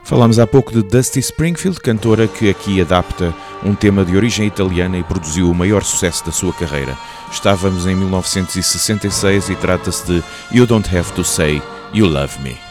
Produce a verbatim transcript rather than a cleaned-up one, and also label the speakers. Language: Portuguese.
Speaker 1: Falámos há pouco de Dusty Springfield, cantora que aqui adapta um tema de origem italiana e produziu o maior sucesso da sua carreira. Estávamos em mil novecentos e sessenta e seis e trata-se de You Don't Have to Say You Love Me.